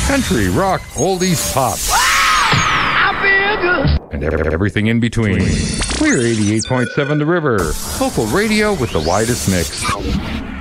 country, rock, oldies, pop. And everything in between. We're 88.7 The River, local radio with the widest mix.